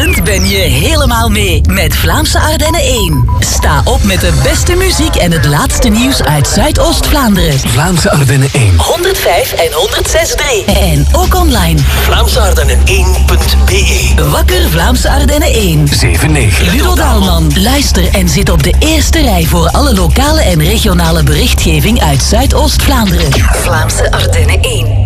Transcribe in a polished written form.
weekend ben je helemaal mee met Vlaamse Ardennen 1. Sta op met de beste muziek en het laatste nieuws uit Zuidoost-Vlaanderen. Vlaamse Ardennen 1. 105 en 106.3. En ook online. VlaamseArdennen1.be. Wakker Vlaamse Ardennen 1. 7-9. Ludo Daalman. Luister en zit op de eerste rij voor alle lokale en regionale berichtgeving uit Zuidoost-Vlaanderen. Vlaamse Ardennen 1.